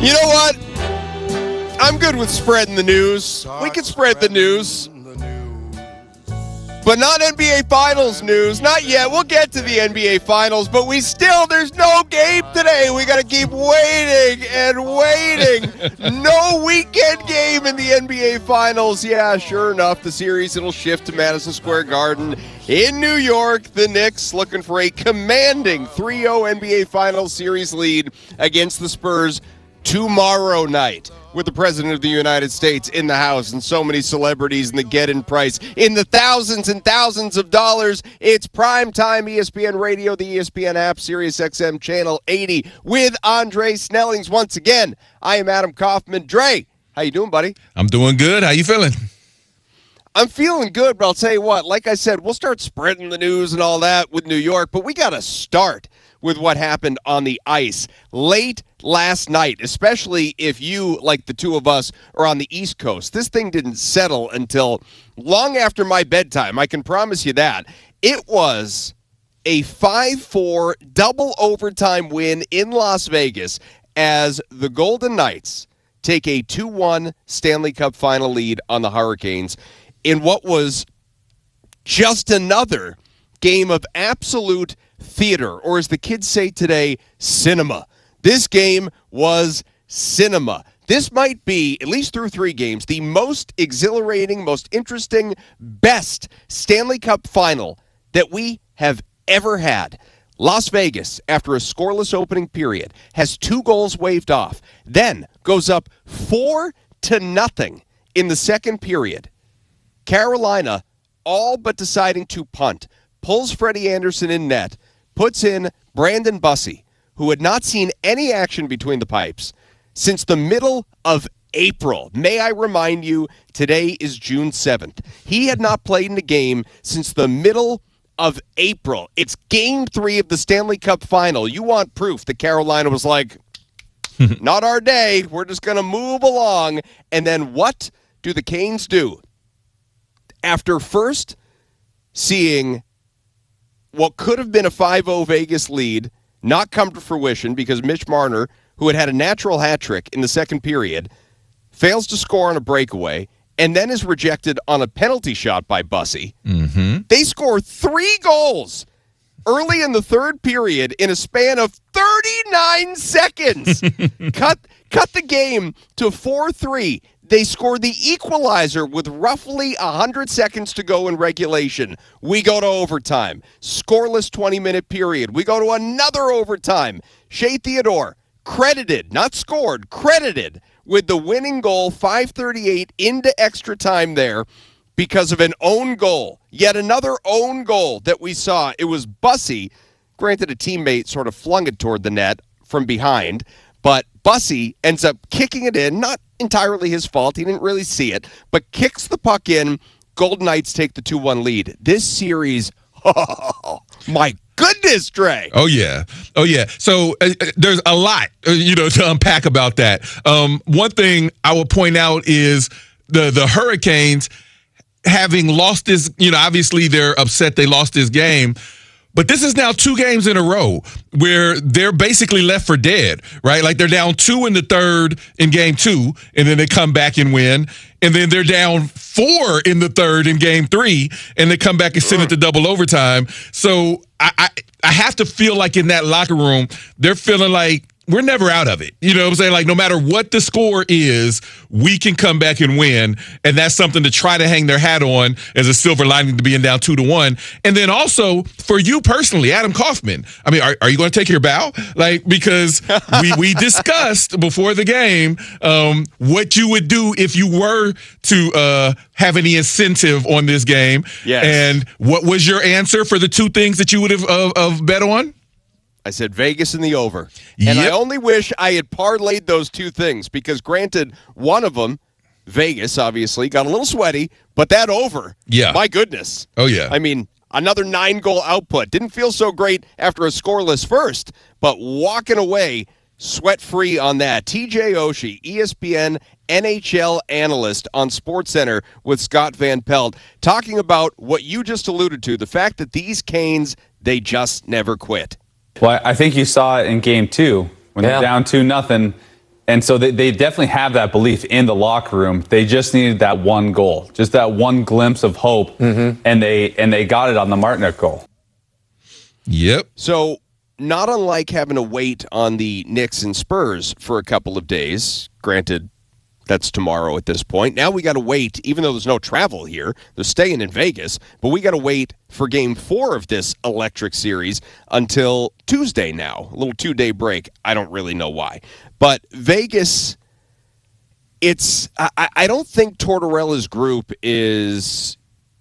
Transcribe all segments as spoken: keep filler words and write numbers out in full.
You know what? I'm good with spreading the news. We can spread the news. But not N B A Finals news. Not yet. We'll get to the N B A Finals, but we still, there's no game today. We got to keep waiting and waiting. No weekend game in the N B A Finals. Yeah, sure enough, the series, it'll shift to Madison Square Garden in New York. The Knicks looking for a commanding three oh N B A Finals series lead against the Spurs tomorrow night, with the President of the United States in the house and so many celebrities in the get-in price in the thousands and thousands of dollars. It's primetime E S P N Radio, the E S P N app, Sirius X M Channel eighty with Andre Snellings. Once again, I am Adam Kaufman. Dre, how you doing, buddy? I'm doing good. How you feeling? I'm feeling good, but I'll tell you what, like I said, we'll start spreading the news and all that with New York, but we got to start with what happened on the ice late last night, especially if you, like the two of us, are on the East Coast. This thing didn't settle until long after my bedtime. I can promise you that. It was a five four double overtime win in Las Vegas as the Golden Knights take a two one Stanley Cup final lead on the Hurricanes in what was just another game of absolute theater, or as the kids say today, cinema. This game was cinema. This might be, at least through three games, the most exhilarating, most interesting, best Stanley Cup final that we have ever had. Las Vegas, after a scoreless opening period, has two goals waved off, then goes up four to nothing in the second period. Carolina, all but deciding to punt, pulls Freddie Anderson in net, puts in Brandon Bussi, who had not seen any action between the pipes since the middle of April. May I remind you, today is June seventh. He had not played in a game since the middle of April. It's game three of the Stanley Cup final. You want proof that Carolina was like, not our day. We're just going to move along. And then what do the Canes do? After first seeing what could have been a five oh Vegas lead not come to fruition because Mitch Marner, who had had a natural hat trick in the second period, fails to score on a breakaway and then is rejected on a penalty shot by Bussi. Mm-hmm. They score three goals early in the third period in a span of thirty-nine seconds. cut, cut the game to four three. They score the equalizer with roughly one hundred seconds to go in regulation. We go to overtime. Scoreless twenty-minute period. We go to another overtime. Shea Theodore, credited, not scored, credited with the winning goal, five thirty-eight into extra time there because of an own goal. Yet another own goal that we saw. It was Bussi. Granted, a teammate sort of flung it toward the net from behind, but Bussi ends up kicking it in, not entirely his fault. He didn't really see it, but kicks the puck in. Golden Knights take the two one lead. This series, oh, my goodness, Dre. Oh, yeah. Oh, yeah. So uh, there's a lot, uh, you know, to unpack about that. Um, one thing I will point out is the, the Hurricanes having lost this, you know, obviously they're upset they lost this game. But this is now two games in a row where they're basically left for dead, right? Like they're down two in the third in game two, and then they come back and win. And then they're down four in the third in game three, and they come back and send it to double overtime. So I, I, I have to feel like in that locker room, they're feeling like, we're never out of it. You know what I'm saying? Like, no matter what the score is, we can come back and win. And that's something to try to hang their hat on as a silver lining to being down two to one. And then also, for you personally, Adam Kaufman, I mean, are, are you going to take your bow? Like, because we, we discussed before the game um, what you would do if you were to uh, have any incentive on this game. Yes. And what was your answer for the two things that you would have uh, uh, bet on? I said Vegas in the over. And Yep. I only wish I had parlayed those two things because, granted, one of them, Vegas, obviously, got a little sweaty, but that over, Yeah. my goodness. Oh, yeah. I mean, another nine-goal output. Didn't feel so great after a scoreless first, but walking away sweat-free on that. T J Oshie, E S P N N H L analyst on SportsCenter with Scott Van Pelt, talking about what you just alluded to, the fact that these Canes, they just never quit. Well, I think you saw it in game two when Yeah. they're down two nothing. And so they, they definitely have that belief in the locker room. They just needed that one goal, just that one glimpse of hope, mm-hmm. and they and they got it on the Martinook goal. Yep. So not unlike having to wait on the Knicks and Spurs for a couple of days, granted, that's tomorrow at this point. Now we got to wait, even though there's no travel here. They're staying in Vegas, but we got to wait for game four of this electric series until Tuesday now. A little two-day break. I don't really know why. But Vegas, it's I, I don't think Tortorella's group is,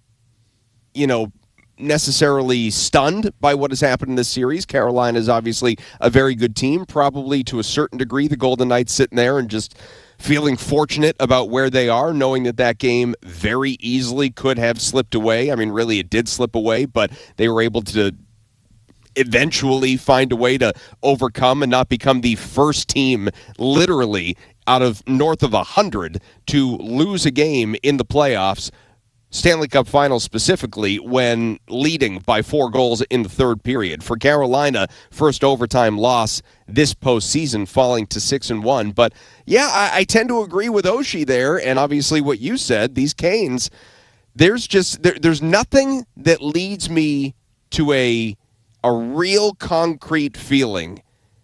you know, necessarily stunned by what has happened in this series. Carolina is obviously a very good team, probably to a certain degree. The Golden Knights sitting there and just feeling fortunate about where they are, knowing that that game very easily could have slipped away. I mean, really, it did slip away, but they were able to eventually find a way to overcome and not become the first team, literally, out of north of one hundred to lose a game in the playoffs, Stanley Cup Finals specifically, when leading by four goals in the third period. For Carolina, first overtime loss this postseason, falling to six and one. But yeah, I, I tend to agree with Oshie there, and obviously what you said. These Canes, there's just there, there's nothing that leads me to a a real concrete feeling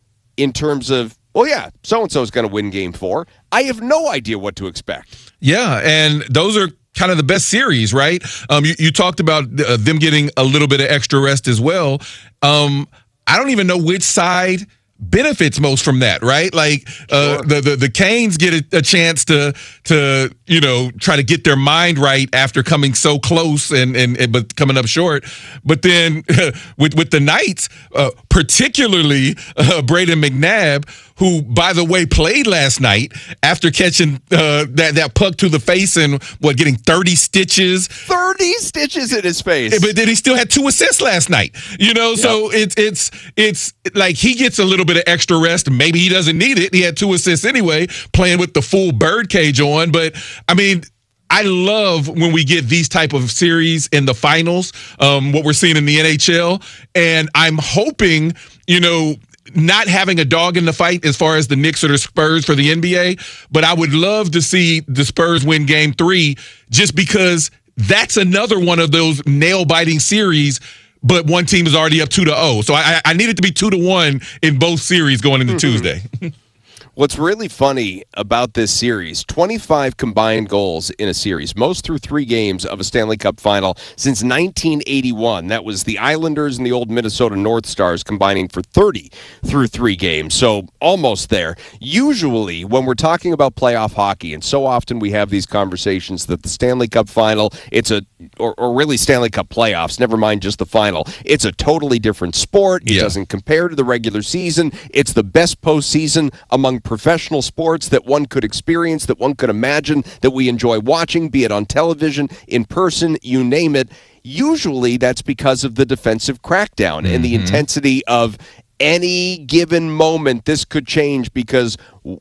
in terms of, well, yeah, so and so is going to win Game Four. I have no idea what to expect. Yeah, and those are kind of the best series, right? Um, you, you talked about uh, them getting a little bit of extra rest as well. Um, I don't even know which side benefits most from that, right? Like uh, sure. the, the the Canes get a, a chance to to you know try to get their mind right after coming so close and and, and but coming up short. But then with with the Knights, uh, particularly uh, Braden McNabb, who, by the way, played last night after catching uh, that, that puck to the face and, what, getting thirty stitches. thirty stitches in his face. But then he still had two assists last night. You know, yep. so it's it's it's like he gets a little bit of extra rest. Maybe he doesn't need it. He had two assists anyway, playing with the full birdcage on. But, I mean, I love when we get these type of series in the finals, um, what we're seeing in the N H L. And I'm hoping, you know, not having a dog in the fight as far as the Knicks or the Spurs for the N B A, but I would love to see the Spurs win game three just because that's another one of those nail-biting series, but one team is already up two to oh. So I, I need it to be two to one in both series going into mm-hmm. Tuesday. What's really funny about this series, twenty-five combined goals in a series, most through three games of a Stanley Cup final since nineteen eighty-one. That was the Islanders and the old Minnesota North Stars combining for thirty through three games, so almost there. Usually, when we're talking about playoff hockey, and so often we have these conversations that the Stanley Cup final, it's a, or, or really Stanley Cup playoffs, never mind just the final, it's a totally different sport. It yeah. doesn't compare to the regular season. It's the best postseason among professional sports that one could experience, that one could imagine, that we enjoy watching, be it on television, in person, you name it. Usually that's because of the defensive crackdown mm-hmm. and the intensity of any given moment. This could change because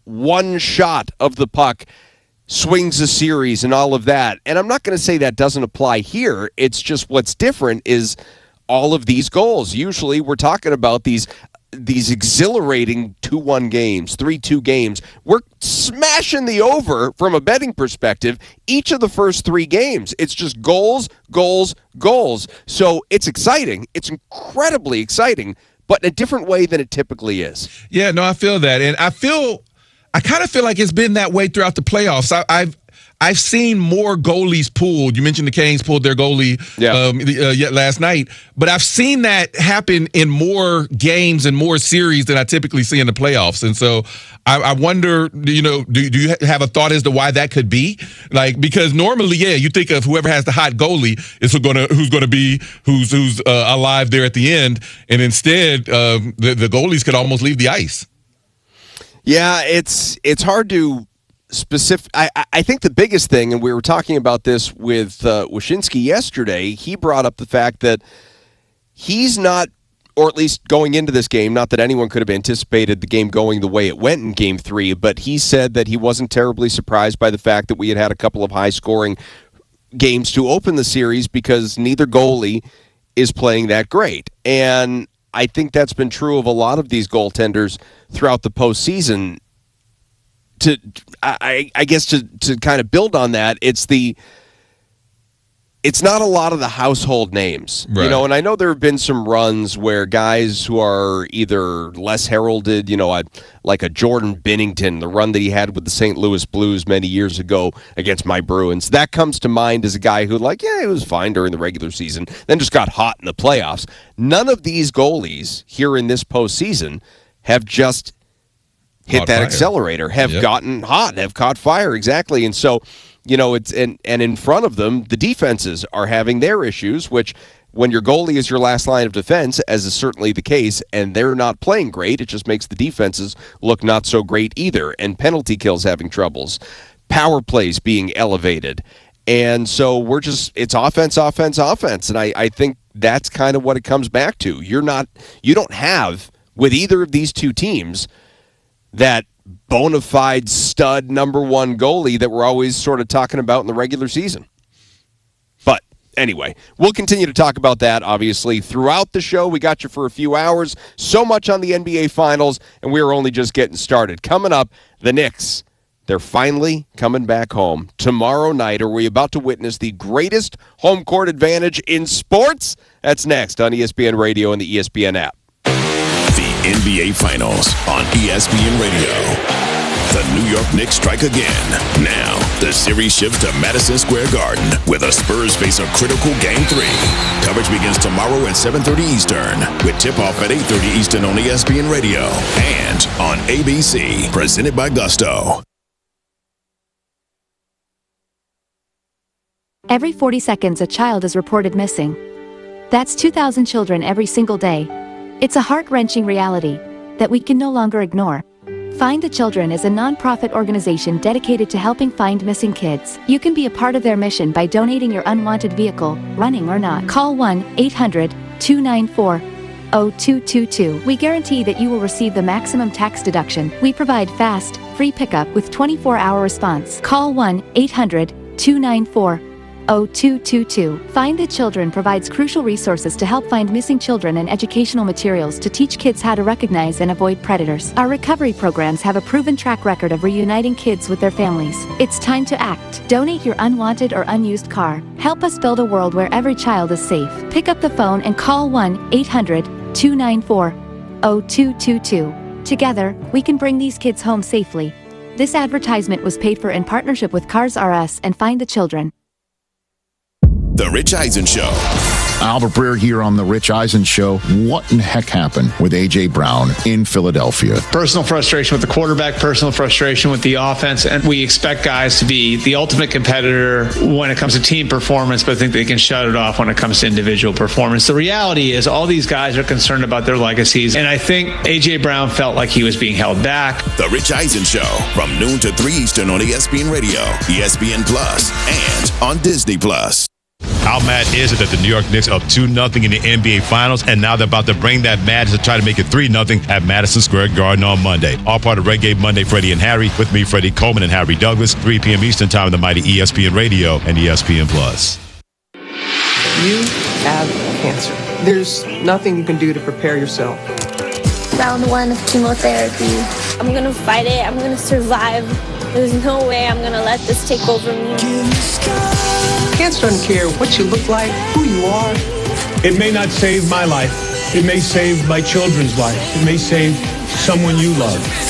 one shot of the puck swings a series and all of that. And I'm not going to say that doesn't apply here. It's just what's different is all of these goals. Usually we're talking about these these exhilarating two one games, three two games. We're smashing the over from a betting perspective each of the first three games. It's just goals, goals, goals. So it's exciting. It's incredibly exciting, but in a different way than it typically is. Yeah, no, I feel that. And I feel, I kind of feel like it's been that way throughout the playoffs. I, I've, I've seen more goalies pulled. You mentioned the Canes pulled their goalie yeah. um, uh, yet last night, but I've seen that happen in more games and more series than I typically see in the playoffs. And so I, I wonder, you know, do, do you have a thought as to why that could be? Like, because normally, yeah, you think of whoever has the hot goalie is who gonna who's going to be who's who's uh, alive there at the end, and instead, uh, the the goalies could almost leave the ice. Yeah, it's it's hard to. Specific, I, I think the biggest thing, and we were talking about this with uh, Wyshynski yesterday, he brought up the fact that he's not, or at least going into this game, not that anyone could have anticipated the game going the way it went in game three, but he said that he wasn't terribly surprised by the fact that we had had a couple of high-scoring games to open the series because neither goalie is playing that great. And I think that's been true of a lot of these goaltenders throughout the postseason. to I, I guess to to kind of build on that, it's the it's not a lot of the household names, right. you know. And I know there have been some runs where guys who are either less heralded, you know, like a Jordan Binnington, the run that he had with the Saint Louis Blues many years ago against my Bruins, that comes to mind as a guy who, like, yeah, he was fine during the regular season, then just got hot in the playoffs. None of these goalies here in this postseason have just hit caught that fire. accelerator, have yep. gotten hot, have caught fire, exactly. And so, you know, it's and, and in front of them, the defenses are having their issues, which when your goalie is your last line of defense, as is certainly the case, and they're not playing great, it just makes the defenses look not so great either, and penalty kills having troubles, power plays being elevated. And so we're just, it's offense, offense, offense. And I, I think that's kind of what it comes back to. You're not, you don't have, with either of these two teams, that bona fide stud number one goalie that we're always sort of talking about in the regular season. But anyway, we'll continue to talk about that, obviously, throughout the show. We got you for a few hours. So much on the N B A Finals, and we're only just getting started. Coming up, the Knicks. They're finally coming back home. Tomorrow night, are we about to witness the greatest home court advantage in sports? That's next on E S P N Radio and the E S P N app. The N B A Finals on E S P N Radio. The New York Knicks strike again. Now, the series shifts to Madison Square Garden, where the Spurs face a critical Game three. Coverage begins tomorrow at seven thirty Eastern, with tip-off at eight thirty Eastern on E S P N Radio and on A B C, presented by Gusto. Every forty seconds, a child is reported missing. That's two thousand children every single day. It's a heart-wrenching reality that we can no longer ignore. Find the Children is a non-profit organization dedicated to helping find missing kids. You can be a part of their mission by donating your unwanted vehicle, running or not. Call one eight hundred two nine four zero two two two. We guarantee that you will receive the maximum tax deduction. We provide fast, free pickup with twenty-four hour response. Call one eight hundred two nine four zero two two two. Find the Children provides crucial resources to help find missing children and educational materials to teach kids how to recognize and avoid predators. Our recovery programs have a proven track record of reuniting kids with their families. It's time to act. Donate your unwanted or unused car. Help us build a world where every child is safe. Pick up the phone and call one eight hundred two nine four zero two two two. Together, we can bring these kids home safely. This advertisement was paid for in partnership with Cars R Us and Find the Children. The Rich Eisen Show. Albert Breer here on The Rich Eisen Show. What in the heck happened with A J. Brown in Philadelphia? Personal frustration with the quarterback, personal frustration with the offense, and we expect guys to be the ultimate competitor when it comes to team performance, but I think they can shut it off when it comes to individual performance. The reality is all these guys are concerned about their legacies, and I think A J. Brown felt like he was being held back. The Rich Eisen Show, from noon to three Eastern on E S P N Radio, E S P N Plus, and on Disney Plus. How mad is it that the New York Knicks are up two nothing in the N B A Finals, and now they're about to bring that madness to try to make it three nothing at Madison Square Garden on Monday. All part of Red Game Monday, Freddie and Harry. With me, Freddie Coleman and Harry Douglas, three p.m. Eastern Time on the mighty E S P N Radio and E S P N Plus. You have cancer. There's nothing you can do to prepare yourself. Round one of chemotherapy. I'm going to fight it. I'm going to survive. There's no way I'm going to let this take over me. Cancer doesn't care what you look like, who you are. It may not save my life. It may save my children's life. It may save someone you love.